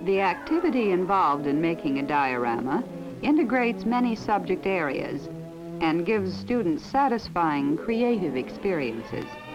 The activity involved in making a diorama integrates many subject areas and gives students satisfying creative experiences.